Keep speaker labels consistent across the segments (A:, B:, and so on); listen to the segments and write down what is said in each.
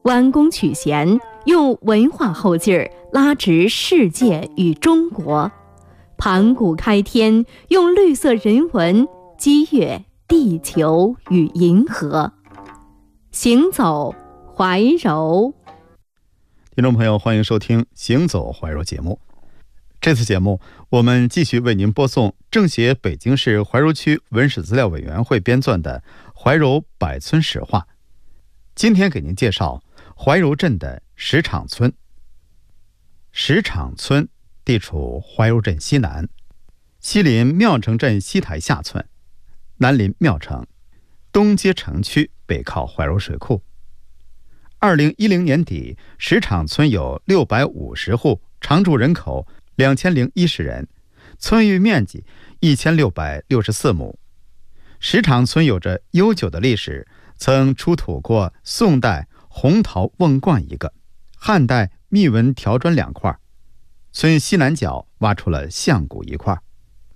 A: 弯弓取弦，用文化后劲儿拉直世界与中国；盘古开天，用绿色人文激越地球与银河。行走怀柔，
B: 听众朋友，欢迎收听《行走怀柔》节目。这次节目，我们继续为您播送政协北京市怀柔区文史资料委员会编纂的《怀柔百村史话》。今天给您介绍怀柔镇的石场村。石场村地处怀柔镇西南，西临庙城镇西台下村，南临庙城，东接城区，北靠怀柔水库。2010年底，石场村有650户，常住人口2010人，村域面积1664亩。石场村有着悠久的历史，曾出土过宋代红陶瓮罐1个，汉代密纹条砖2块，村西南角挖出了象骨1块。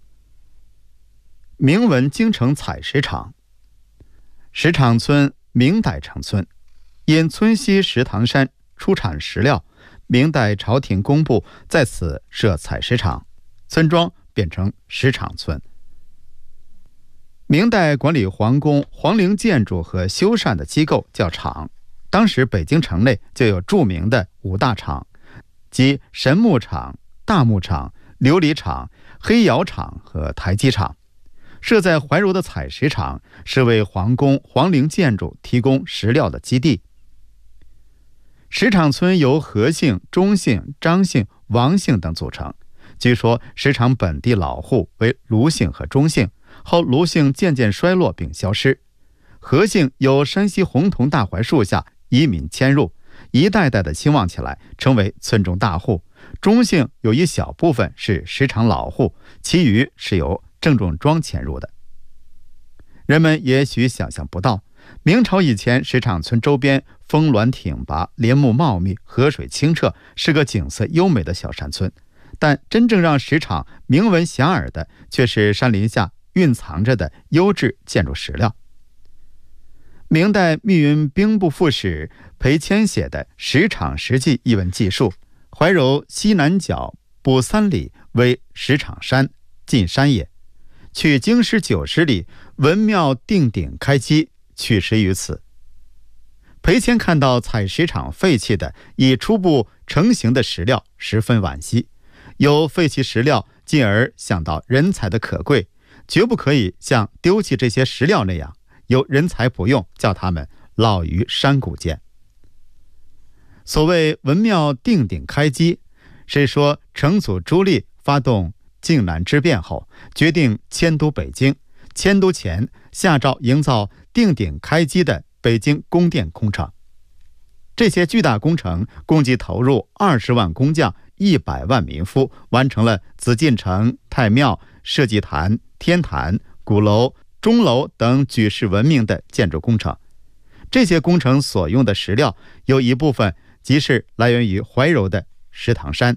B: 明文京城采石场。石场村明代成村，因村西石塘山出产石料，明代朝廷公布在此设采石场，村庄变成石场村。明代管理皇宫皇陵建筑和修缮的机构叫厂，当时北京城内就有著名的5大厂，即神木厂、大木厂、琉璃厂、黑窑厂和台基厂。设在怀柔的采石场是为皇宫皇陵建筑提供石料的基地。石场村由何姓、钟姓、张姓、王姓等组成，据说石场本地老户为卢姓和钟姓，后卢姓渐渐衰落并消失。何姓由山西洪桐大槐树下移民迁入，一代代的兴旺起来，成为村中大户。钟姓有一小部分是石场老户，其余是由郑仲庄迁入的。人们也许想象不到，明朝以前石场村周边峰峦挺拔，林木茂密，河水清澈，是个景色优美的小山村。但真正让石场名闻遐迩的，却是山林下蕴藏着的优质建筑石料。明代密云兵部副使裴谦写的《石场石记》一文记述，怀柔西南角补3里为石场山，进山也。去京师90里，文庙定鼎开基，取石于此。裴谦看到采石场废弃的已初步成型的石料，十分惋惜。有废弃石料，进而想到人才的可贵，绝不可以像丢弃这些石料那样，有人才不用，叫他们老于山谷间。所谓文庙定鼎开基，是说成祖朱棣发动靖难之变后，决定迁都北京。迁都前下诏营造定鼎开基的北京宫殿工程。这些巨大工程共计投入20万工匠、100万民夫，完成了紫禁城、太庙、社稷坛、天坛、鼓楼、钟楼等举世闻名的建筑工程。这些工程所用的石料，有一部分即是来源于怀柔的石塘山。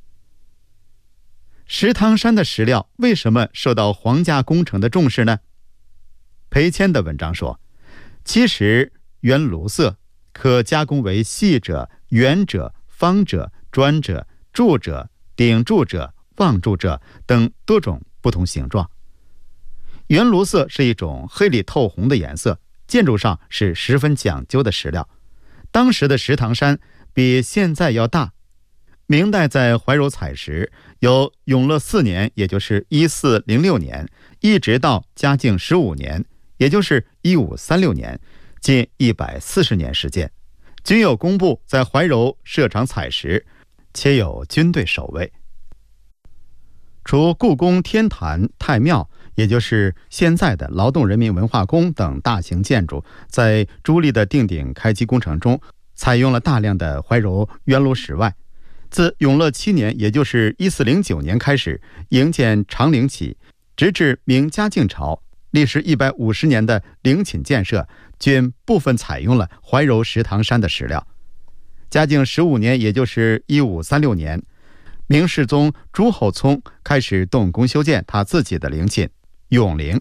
B: 石塘山的石料为什么受到皇家工程的重视呢？裴谦的文章说，其实原卢色，可加工为细者、圆者、方者、砖者、柱者、顶柱者、望柱者等多种不同形状。原卢色是一种黑里透红的颜色，建筑上是十分讲究的石料。当时的石塘山比现在要大。明代在怀柔采石，由永乐4年，也就是1406年，一直到嘉靖15年，也就是1536年，近140年时间，均有工部在怀柔设场采石，且有军队守卫。除故宫、天坛、太庙，也就是现在的劳动人民文化宫等大型建筑，在朱棣的定鼎开基工程中采用了大量的怀柔原炉石外，自永乐7年，也就是1409年开始营建长陵起，直至明嘉靖朝，历时150年的陵寝建设，均部分采用了怀柔石塘山的石料。嘉靖15年，也就是1536年，明世宗朱厚熜开始动工修建他自己的陵寝永陵。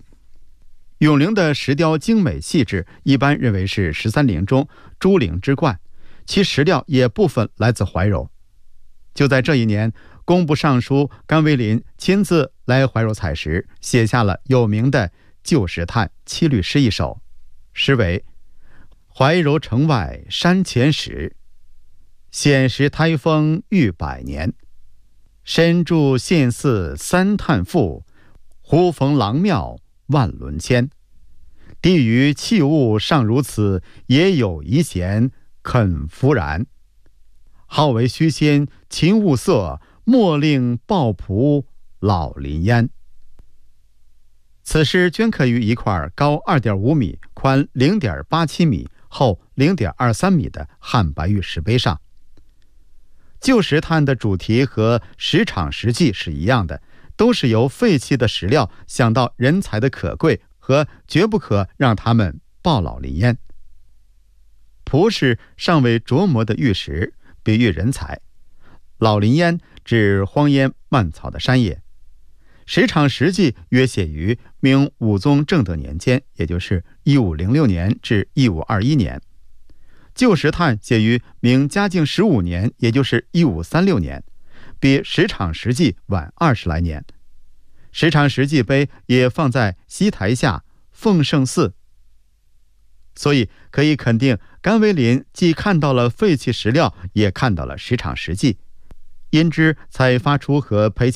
B: 永陵的石雕精美细致，一般认为是13陵中朱陵之冠。 其史料也部分来自怀柔。就在这一年，工部尚书甘为林亲自来怀柔采石，写下了有名的《旧石炭七律诗》一首，诗为：怀柔城外山前石，显石台风逾百年。身住县寺三炭赋，忽逢郎庙万轮签。地于器物尚如此，也有遗贤肯夫然。好为虚仙勤勿色，莫令抱仆老林烟。此诗镌刻于一块高 2.5 米、宽 0.87 米、厚 0.23 米的汉白玉石碑上。旧石炭的主题和石场石记是一样的，都是由废弃的石料想到人才的可贵和绝不可让他们抱老林烟。仆是尚未琢磨的玉石，比喻人才；老林烟指荒烟蔓草的山野。石场石记约写于明武宗正德年间，也就是1506年至1521年。旧石炭写于明嘉靖15年，也就是1536年，比石场石记晚20来年。石场石记碑也放在西台下奉圣寺，所以可以肯定，甘为林既看到了废弃石料，也看到了石场石记，因之才发出和裴